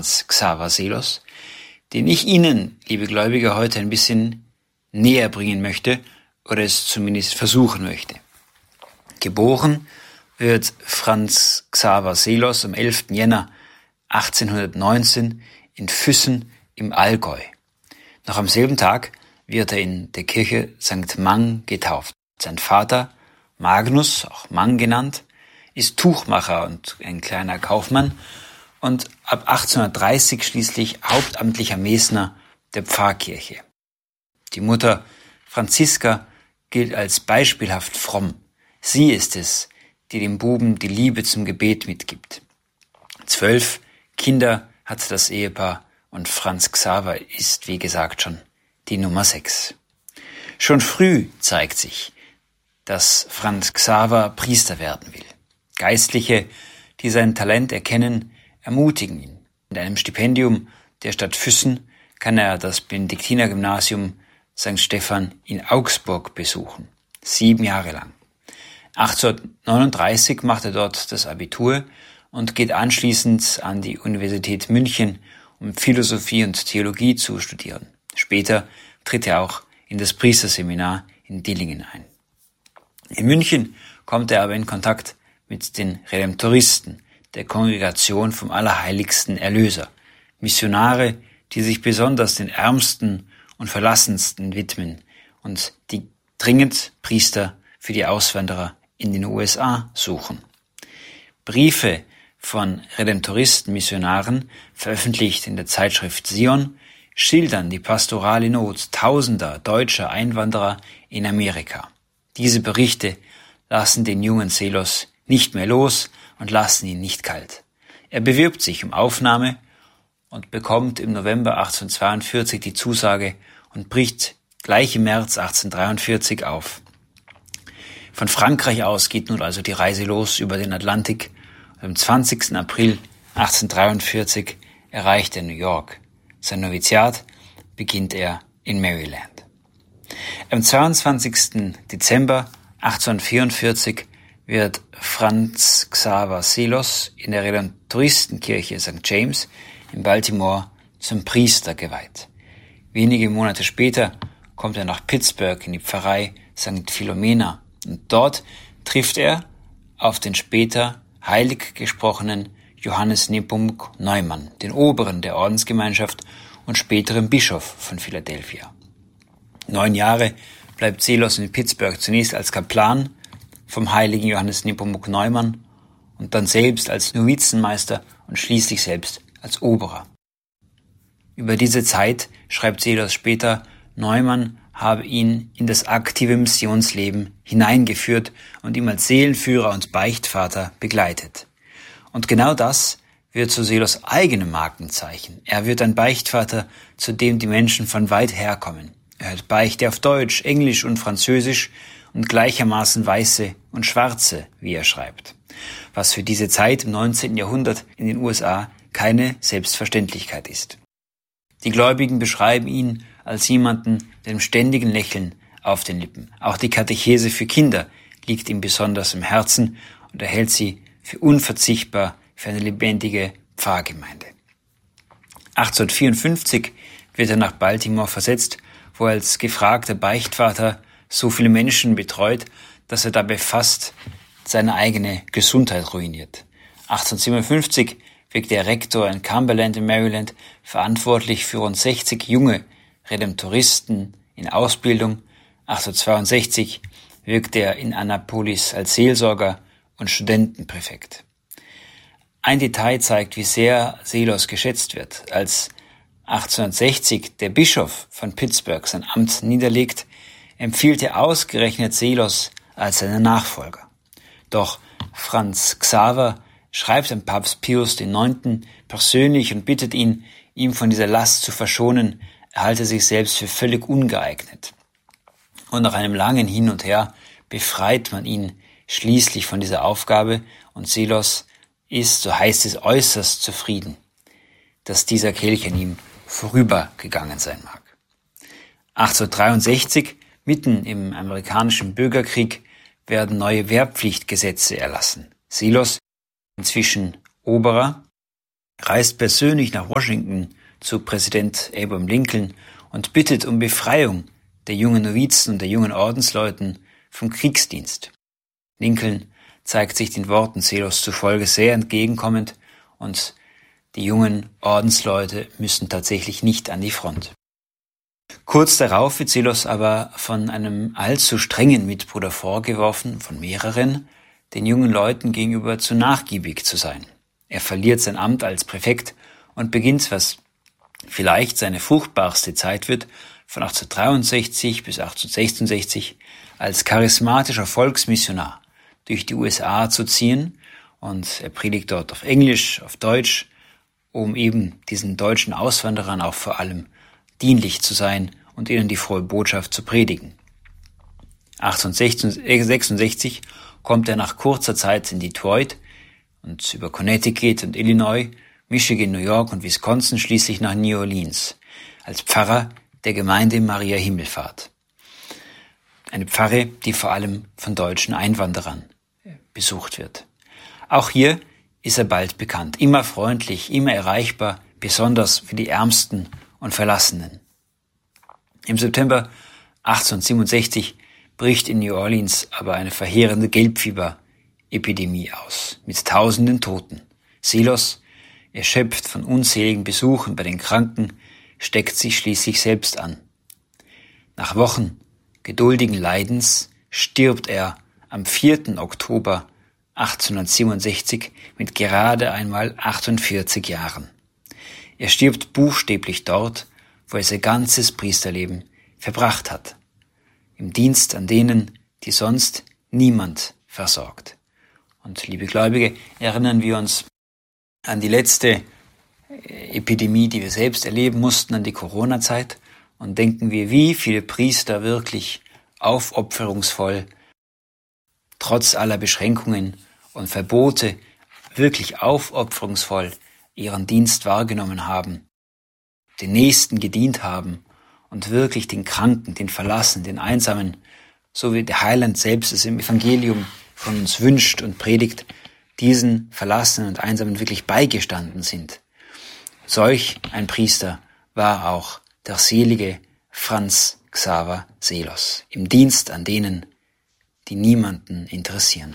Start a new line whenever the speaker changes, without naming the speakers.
Franz Xaver Seelos, den ich Ihnen, liebe Gläubige, heute ein bisschen näher bringen möchte oder es zumindest versuchen möchte. Geboren wird Franz Xaver Seelos am 11. Jänner 1819 in Füssen im Allgäu. Noch am selben Tag wird er in der Kirche St. Mang getauft. Sein Vater, Magnus, auch Mang genannt, ist Tuchmacher und ein kleiner Kaufmann und ab 1830 schließlich hauptamtlicher Mesner der Pfarrkirche. Die Mutter Franziska gilt als beispielhaft fromm. Sie ist es, die dem Buben die Liebe zum Gebet mitgibt. 12 Kinder hat das Ehepaar und Franz Xaver ist, wie gesagt, schon die Nummer 6. Schon früh zeigt sich, dass Franz Xaver Priester werden will. Geistliche, die sein Talent erkennen, ermutigen ihn. Mit einem Stipendium der Stadt Füssen kann er das Benediktinergymnasium St. Stephan in Augsburg besuchen. 7 Jahre lang. 1839 macht er dort das Abitur und geht anschließend an die Universität München, um Philosophie und Theologie zu studieren. Später tritt er auch in das Priesterseminar in Dillingen ein. In München kommt er aber in Kontakt mit den Redemptoristen, der Kongregation vom Allerheiligsten Erlöser, Missionare, die sich besonders den Ärmsten und Verlassensten widmen und die dringend Priester für die Auswanderer in den USA suchen. Briefe von Redemptoristen, Missionaren, veröffentlicht in der Zeitschrift Sion, schildern die pastorale Not tausender deutscher Einwanderer in Amerika. Diese Berichte lassen den jungen Seelos nicht mehr los und lassen ihn nicht kalt. Er bewirbt sich um Aufnahme und bekommt im November 1842 die Zusage und bricht gleich im März 1843 auf. Von Frankreich aus geht nun also die Reise los über den Atlantik. Am 20. April 1843 erreicht er New York. Sein Noviziat beginnt er in Maryland. Am 22. Dezember 1844 wird Franz Xaver Seelos in der Redemptoristenkirche St. James in Baltimore zum Priester geweiht. Wenige Monate später kommt er nach Pittsburgh in die Pfarrei St. Philomena und dort trifft er auf den später heilig gesprochenen Johannes Nepomuk Neumann, den Oberen der Ordensgemeinschaft und späteren Bischof von Philadelphia. 9 Jahre bleibt Seelos in Pittsburgh zunächst als Kaplan vom heiligen Johannes Nepomuk Neumann und dann selbst als Novizenmeister und schließlich selbst als Oberer. Über diese Zeit schreibt Seelos später, Neumann habe ihn in das aktive Missionsleben hineingeführt und ihm als Seelenführer und Beichtvater begleitet. Und genau das wird zu Seelos eigenem Markenzeichen. Er wird ein Beichtvater, zu dem die Menschen von weit herkommen. Er hört Beichte auf Deutsch, Englisch und Französisch und gleichermaßen Weiße und Schwarze, wie er schreibt. Was für diese Zeit im 19. Jahrhundert in den USA keine Selbstverständlichkeit ist. Die Gläubigen beschreiben ihn als jemanden mit einem ständigen Lächeln auf den Lippen. Auch die Katechese für Kinder liegt ihm besonders im Herzen und er hält sie für unverzichtbar für eine lebendige Pfarrgemeinde. 1854 wird er nach Baltimore versetzt, wo er als gefragter Beichtvater so viele Menschen betreut, dass er dabei fast seine eigene Gesundheit ruiniert. 1857 wird der Rektor in Cumberland in Maryland verantwortlich für rund 60 junge Redemptoristen in Ausbildung. 1862 wirkt er in Annapolis als Seelsorger und Studentenpräfekt. Ein Detail zeigt, wie sehr Seelos geschätzt wird. Als 1860 der Bischof von Pittsburgh sein Amt niederlegt, empfiehlt er ausgerechnet Seelos als seinen Nachfolger. Doch Franz Xaver schreibt an Papst Pius IX. Persönlich und bittet ihn, ihm von dieser Last zu verschonen, er halte sich selbst für völlig ungeeignet. Und nach einem langen Hin und Her befreit man ihn schließlich von dieser Aufgabe und Seelos ist, so heißt es, äußerst zufrieden, dass dieser Kelch an ihm vorübergegangen sein mag. 1863, mitten im amerikanischen Bürgerkrieg, werden neue Wehrpflichtgesetze erlassen. Seelos, inzwischen Oberer, reist persönlich nach Washington zu Präsident Abraham Lincoln und bittet um Befreiung der jungen Novizen und der jungen Ordensleuten vom Kriegsdienst. Lincoln zeigt sich den Worten Seelos zufolge sehr entgegenkommend und die jungen Ordensleute müssen tatsächlich nicht an die Front. Kurz darauf wird Seelos aber von einem allzu strengen Mitbruder vorgeworfen, von mehreren, den jungen Leuten gegenüber zu nachgiebig zu sein. Er verliert sein Amt als Präfekt und beginnt, was vielleicht seine fruchtbarste Zeit wird, von 1863 bis 1866 als charismatischer Volksmissionar durch die USA zu ziehen, und er predigt dort auf Englisch, auf Deutsch, um eben diesen deutschen Auswanderern auch vor allem dienlich zu sein und ihnen die frohe Botschaft zu predigen. 1866 kommt er nach kurzer Zeit in Detroit und über Connecticut und Illinois, Michigan, New York und Wisconsin schließlich nach New Orleans als Pfarrer der Gemeinde Maria Himmelfahrt. Eine Pfarre, die vor allem von deutschen Einwanderern besucht wird. Auch hier ist er bald bekannt, immer freundlich, immer erreichbar, besonders für die Ärmsten und Verlassenen. Im September 1867 bricht in New Orleans aber eine verheerende Gelbfieberepidemie aus, mit tausenden Toten. Seelos, erschöpft von unzähligen Besuchen bei den Kranken, steckt sich schließlich selbst an. Nach Wochen geduldigen Leidens stirbt er am 4. Oktober 1867 mit gerade einmal 48 Jahren. Er stirbt buchstäblich dort, wo er sein ganzes Priesterleben verbracht hat, im Dienst an denen, die sonst niemand versorgt. Und liebe Gläubige, erinnern wir uns an die letzte Epidemie, die wir selbst erleben mussten, an die Corona-Zeit, und denken wir, wie viele Priester wirklich aufopferungsvoll, trotz aller Beschränkungen und Verbote, wirklich aufopferungsvoll ihren Dienst wahrgenommen haben, den Nächsten gedient haben und wirklich den Kranken, den Verlassenen, den Einsamen, so wie der Heiland selbst es im Evangelium von uns wünscht und predigt, diesen Verlassenen und Einsamen wirklich beigestanden sind. Solch ein Priester war auch der selige Franz Xaver Seelos im Dienst an denen, die niemanden interessieren.